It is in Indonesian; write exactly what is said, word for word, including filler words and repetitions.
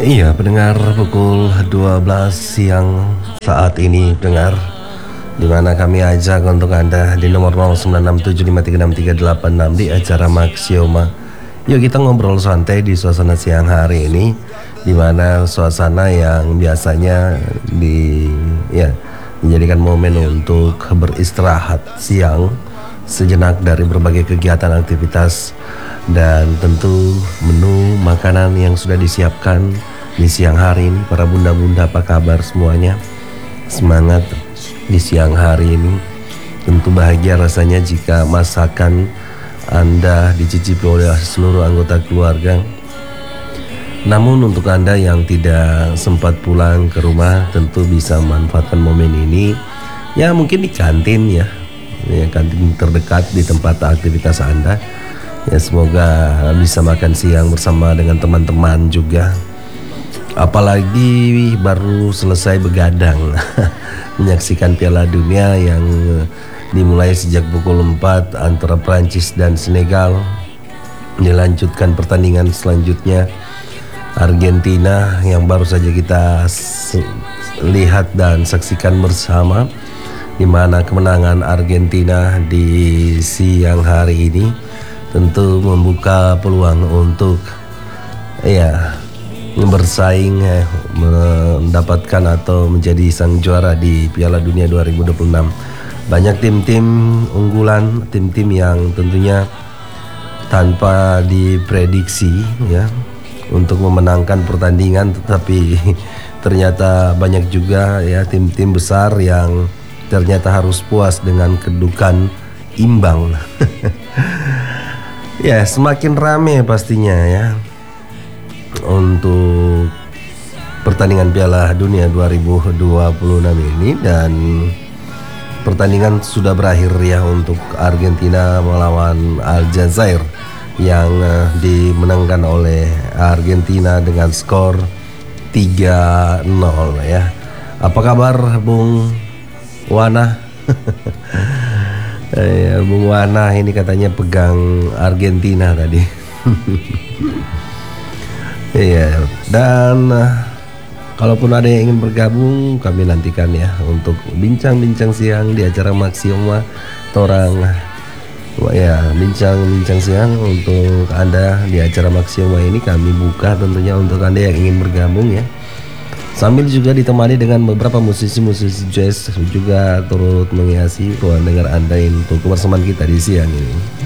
Iya, pendengar, pukul dua belas siang saat ini, pendengar, di mana kami ajak untuk Anda di nomor nol sembilan enam tujuh lima tiga enam tiga delapan enam di acara Maxioma. Yuk kita ngobrol santai di suasana siang hari ini, di mana suasana yang biasanya di ya menjadikan momen untuk beristirahat siang sejenak dari berbagai kegiatan aktivitas, dan tentu menu makanan yang sudah disiapkan di siang hari ini. Para bunda-bunda, apa kabar semuanya? Semangat di siang hari ini. Tentu bahagia rasanya jika masakan Anda dicicipi oleh seluruh anggota keluarga. Namun untuk Anda yang tidak sempat pulang ke rumah, tentu bisa memanfaatkan momen ini, ya mungkin di kantin ya, ya kantin terdekat di tempat aktivitas Anda. Ya semoga bisa makan siang bersama dengan teman-teman juga. Apalagi baru selesai begadang menyaksikan Piala Dunia yang dimulai sejak pukul empat antara Prancis dan Senegal. Dilanjutkan pertandingan selanjutnya Argentina yang baru saja kita lihat dan saksikan bersama, di mana kemenangan Argentina di siang hari ini tentu membuka peluang untuk ya bersaing eh, mendapatkan atau menjadi sang juara di Piala Dunia dua ribu dua puluh enam. Banyak tim-tim unggulan, tim-tim yang tentunya tanpa diprediksi ya untuk memenangkan pertandingan, tetapi ternyata banyak juga ya tim-tim besar yang ternyata harus puas dengan kedudukan imbang. Ya, semakin rame pastinya ya untuk pertandingan Piala Dunia dua ribu dua puluh enam ini, dan pertandingan sudah berakhir ya untuk Argentina melawan Aljazair yang uh, dimenangkan oleh Argentina dengan skor tiga nol ya. Apa kabar Bung Wana? Ya, Bung Wana ini katanya pegang Argentina tadi. Iya, dan uh, kalaupun ada yang ingin bergabung, kami nantikan ya untuk bincang-bincang siang di acara Maxioma. Torang ya bincang-bincang siang untuk Anda di acara Maxioma ini kami buka tentunya untuk Anda yang ingin bergabung ya. Sambil juga ditemani dengan beberapa musisi-musisi jazz juga turut menghiasi ruang dengar Anda untuk kebersamaan kita di siang ini.